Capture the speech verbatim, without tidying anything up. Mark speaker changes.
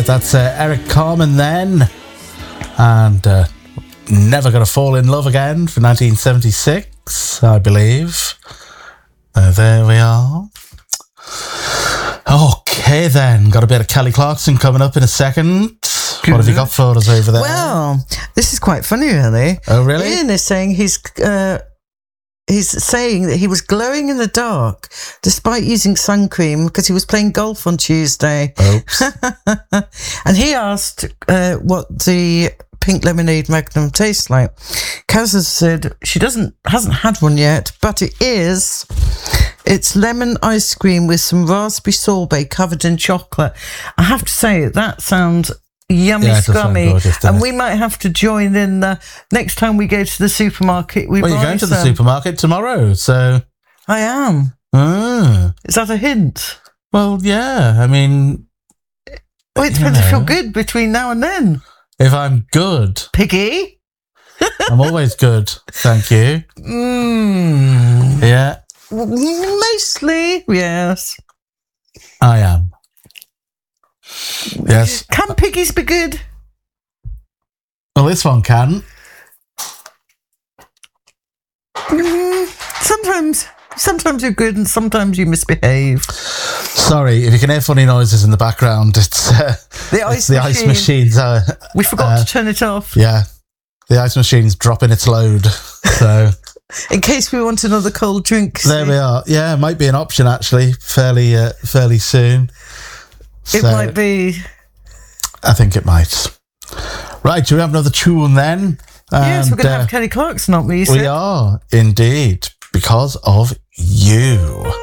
Speaker 1: right, that's uh, Eric Carmen then. And uh, Never Gonna Fall in Love Again for nineteen seventy-six, I believe. Uh, there we are. Okay then, got a bit of Kelly Clarkson coming up in a second. Good. What have you got for us over there?
Speaker 2: Well, this is quite funny, really.
Speaker 1: Oh, really?
Speaker 2: Ian is saying he's uh, he's saying that he was glowing in the dark despite using sun cream because he was playing golf on Tuesday.
Speaker 1: Oops.
Speaker 2: And he asked uh, what the pink lemonade Magnum tastes like. Kaz has said she doesn't hasn't had one yet, but it is. It's lemon ice cream with some raspberry sorbet covered in chocolate. I have to say, that sounds yummy,
Speaker 1: yeah,
Speaker 2: scummy.
Speaker 1: Gorgeous,
Speaker 2: and
Speaker 1: it?
Speaker 2: we might have to join in the next time we go to the supermarket. We
Speaker 1: well,
Speaker 2: buy
Speaker 1: you're going to
Speaker 2: some.
Speaker 1: the supermarket tomorrow, so...
Speaker 2: I am.
Speaker 1: Ah.
Speaker 2: Is that a hint?
Speaker 1: Well, yeah, I mean...
Speaker 2: Well, it depends if you're good between now and then.
Speaker 1: If I'm good.
Speaker 2: Piggy?
Speaker 1: I'm always good, thank you.
Speaker 2: Mm.
Speaker 1: Yeah.
Speaker 2: Mostly, yes.
Speaker 1: I am. Yes.
Speaker 2: Can piggies be good?
Speaker 1: Well, this one can.
Speaker 2: Mm, sometimes, sometimes you're good and sometimes you misbehave.
Speaker 1: Sorry, if you can hear funny noises in the background, it's uh,
Speaker 2: the ice
Speaker 1: it's the
Speaker 2: machine.
Speaker 1: ice machine's. Uh,
Speaker 2: we forgot
Speaker 1: uh,
Speaker 2: to turn it off.
Speaker 1: Yeah, the ice machine's dropping its load. So,
Speaker 2: in case we want another cold drink.
Speaker 1: There see? we are. Yeah, it might be an option actually, fairly, uh, fairly soon.
Speaker 2: It
Speaker 1: so,
Speaker 2: might be.
Speaker 1: I think it might. Right, do we have another tune then?
Speaker 2: Yes,
Speaker 1: and,
Speaker 2: we're going to
Speaker 1: uh,
Speaker 2: have Kelly Clarkson, aren't we?
Speaker 1: We are indeed, because of you.